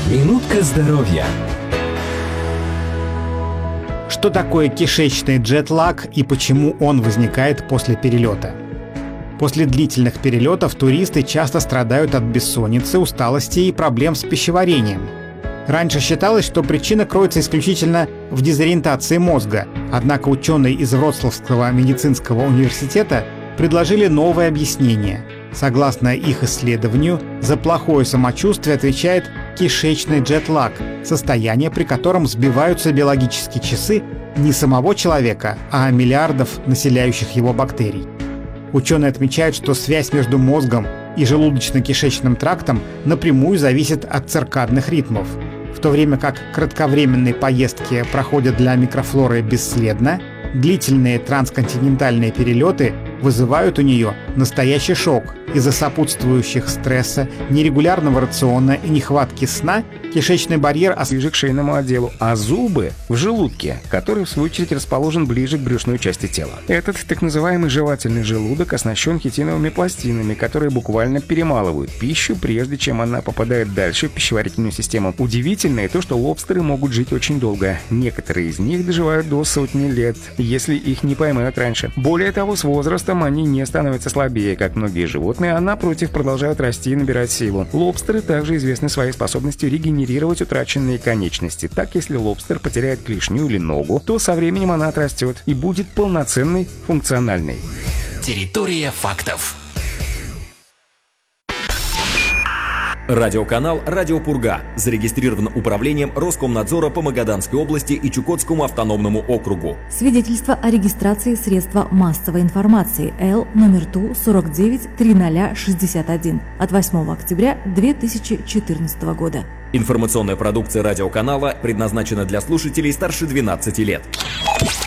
Минутка здоровья. Что такое кишечный джетлаг и почему он возникает после перелета? После длительных перелетов туристы часто страдают от бессонницы, усталости и проблем с пищеварением. Раньше считалось, что причина кроется исключительно в дезориентации мозга, однако ученые из Вроцлавского медицинского университета предложили новое объяснение. Согласно их исследованию, за плохое самочувствие отвечает кишечный джетлаг, состояние, при котором сбиваются биологические часы не самого человека, а миллиардов населяющих его бактерий. Ученые отмечают, что связь между мозгом и желудочно-кишечным трактом напрямую зависит от циркадных ритмов. В то время как кратковременные поездки проходят для микрофлоры бесследно, длительные трансконтинентальные перелеты вызывают у нее настоящий шок. Из-за сопутствующих стресса, нерегулярного рациона и нехватки сна кишечный барьер ближе к шейному отделу, а зубы в желудке, который в свою очередь расположен ближе к брюшной части тела. Этот так называемый жевательный желудок оснащен хитиновыми пластинами, которые буквально перемалывают пищу, прежде чем она попадает дальше в пищеварительную систему. Удивительно и то, что лобстеры могут жить очень долго. Некоторые из них доживают до 100 лет, если их не поймают раньше. Более того, с возрастом они не становятся слабее, как многие животные, а напротив продолжают расти и набирать силу. Лобстеры также известны своей способностью регенерировать утраченные конечности. Так, если лобстер потеряет клешню или ногу, то со временем она отрастет и будет полноценной, функциональной. Территория фактов. Радиоканал «Радио Пурга» зарегистрирован управлением Роскомнадзора по Магаданской области и Чукотскому автономному округу. Свидетельство о регистрации средства массовой информации Л номер ТУ 493061 от 8 октября 2014 года. Информационная продукция радиоканала предназначена для слушателей старше 12 лет.